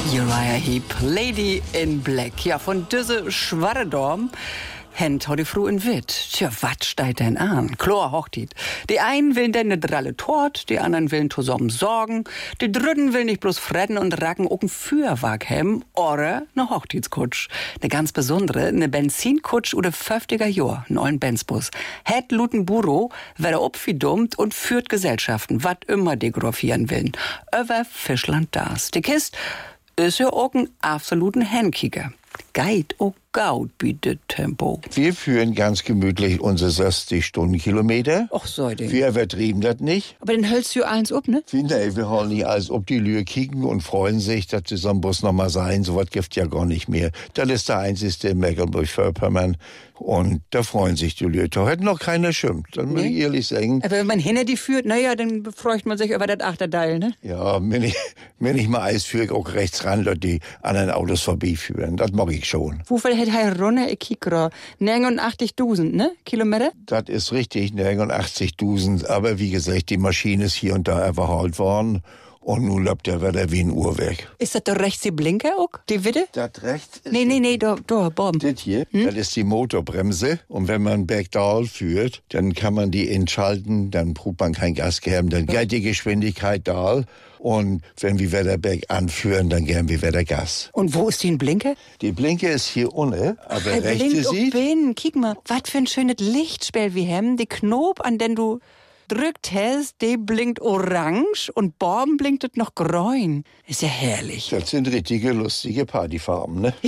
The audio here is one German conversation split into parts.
Uriah Heep, Lady in Black. Ja, von diese Schwarredorm Hent die Frau in Witt. Tja, wat steigt denn an? Chlor hochtit. Die einen willen denn ne dralle Tort, die anderen willen zusammen sorgen, die dritten willen nicht bloß fretten und racken auch ein Feuerwerk hem, oder ne Hochzeitskutsch. Ne ganz besondere, ne Benzinkutsch oder 50er Jahr, ne ollen Benzbus. Het luten Büro, werde opfidummt und führt Gesellschaften, wat immer degrafieren willen. Über Fischland das. Die Kist ist ja auch ein absoluten Handkicker. Geht auch gaut bietet Tempo. Wir führen ganz gemütlich unsere 60 Stundenkilometer. Och, so denn. Wir übertrieben das nicht. Aber dann hältst du alles ab, ne? Nee, wir holen nicht alles ob die Lühe kicken und freuen sich, dass sie so ein Bus noch mal sein. So was gibt ja gar nicht mehr. Das ist der einzige in Mecklenburg-Vorpommern. Und da freuen sich die Leute. Hätten noch keiner schimpft, das muss ich ehrlich sagen. Aber wenn man hinter die führt, naja, dann freut man sich über das Achterteil, ne? Ja, wenn ich mal Eis führe, auch rechts ran, dass die anderen Autos vorbeiführen. Das mag ich schon. Wie viel hat er runter, ich kick gerade? 89.000, ne? Kilometer? Das ist richtig, 89.000. Aber wie gesagt, die Maschine ist hier und da überholt worden. Und nun läuft der wieder wie ein Uhrwerk. Ist das da rechts die Blinker auch, die Witte? Das rechts ist... Nee, da, Bob. Das hier, das ist die Motorbremse. Und wenn man bergdal führt, dann kann man die entschalten, dann braucht man kein Gas geben, dann geht die Geschwindigkeit da. Und wenn wir wieder bergan führen, dann geben wir wieder Gas. Und wo ist die Blinker? Die Blinker ist hier unten, aber rechts blinkt sieht... Kick mal, was für ein schönes Lichtspiel wir haben. Die Knopf, an den du drückt hast, die blinkt orange und Borben blinkt es noch grün. Ist ja herrlich. Das sind richtige, lustige Partyfarben, ne?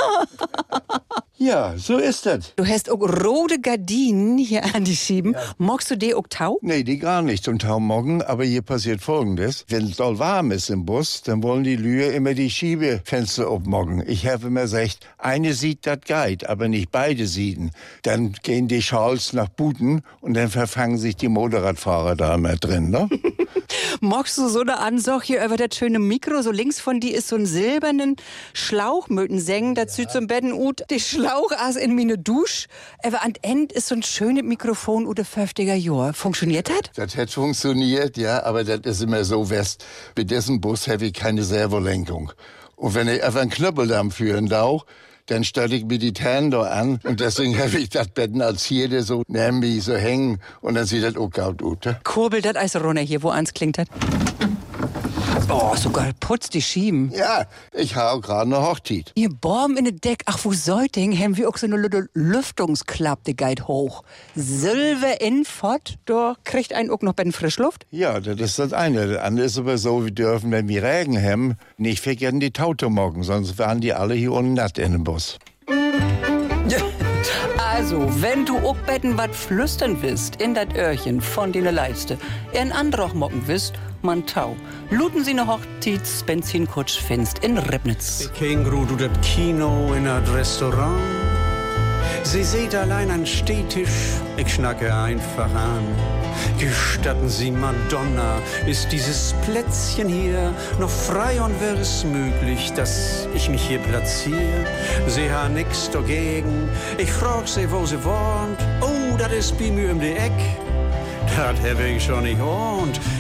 Ja, so ist das. Du hast auch rote Gardinen hier an die Schieben. Ja. Magst du die auch tau? Nee, die gar nicht zum Taumoggen. Aber hier passiert Folgendes. Wenn es doll warm ist im Bus, dann wollen die Lühe immer die Schiebefenster aufmoggen. Ich habe immer gesagt, eine sieht das geht, aber nicht beide sieden. Dann gehen die Schals nach Buten und dann verfangen sich die Motorradfahrer da immer drin, ne? Magst du so eine Ansage hier über das schöne Mikro? So links von dir ist so ein silbernen Schlauch möten singen. Da zieht zum Betten ut die Schlauch aus in meine Dusch. Aber an End ist so ein schönes Mikrofon oder 50er Jahr. Funktioniert das? Das hat funktioniert, ja, aber das ist immer so west. Bei diesem Bus habe ich keine Servolenkung. Und wenn ich einfach einen Knüppeldamm führen darf, dann stelle ich mir die Tänen da an. Und deswegen habe ich das Betten als jede so nämlich so hängen. Und dann sieht das auch gut aus. Kurbelt das Eis runter hier, wo eins klingt hat. Oh, sogar putzt die Schieben. Ja, ich habe gerade eine Hochzeit. Ihr Baum in der Deck. Ach, wo Seuting haben wir auch so eine Lüftungsklappe, die geht hoch. Silber in fort, da kriegt ein auch noch bei den Frischluft? Ja, das ist das eine. Das andere ist aber so, wir dürfen, wenn wir Regen haben, nicht vergessen die Taute morgen, sonst waren die alle hier unten natt in dem Bus. Also, wenn du auch betten wat flüstern willst in dat Öhrchen von denen Leiste, ein anderer mocken willst, man tau. Luten sie ne Hochzeits-Benzinkutsch finst in Ribnitz. Ich ging grad u dat Kino in dat Restaurant. Sie seht allein an Stehtisch, ich schnacke einfach an. Gestatten Sie, Madonna, ist dieses Plätzchen hier noch frei und wäre es möglich, dass ich mich hier platziere? Sie haben nix dagegen, ich frag sie, wo sie wohnt. Oh, das ist bei mir um die Eck. Das habe ich schon nicht geahnt.